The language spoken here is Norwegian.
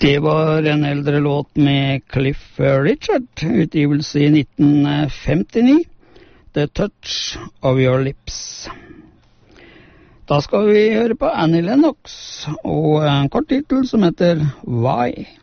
Det var en eldre låt med Cliff Richard, utgivelse i 1959, The Touch of Your Lips. Da skal vi høre på Annie Lennox, og en kort titel som heter Why?